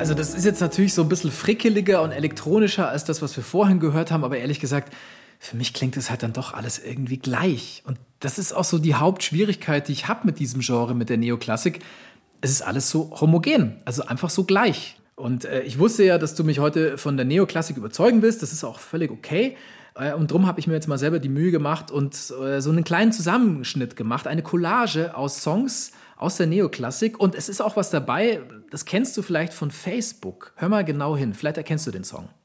Also das ist jetzt natürlich so ein bisschen frickeliger und elektronischer als das, was wir vorhin gehört haben, aber ehrlich gesagt, für mich klingt es halt dann doch alles irgendwie gleich. Und das ist auch so die Hauptschwierigkeit, die ich habe mit diesem Genre, mit der Neoklassik. Es ist alles so homogen, also einfach so gleich. Und ich wusste ja, dass du mich heute von der Neoklassik überzeugen willst. Das ist auch völlig okay. Und darum habe ich mir jetzt mal selber die Mühe gemacht und so einen kleinen Zusammenschnitt gemacht, eine Collage aus Songs aus der Neoklassik. Und es ist auch was dabei, das kennst du vielleicht von Facebook. Hör mal genau hin, vielleicht erkennst du den Song.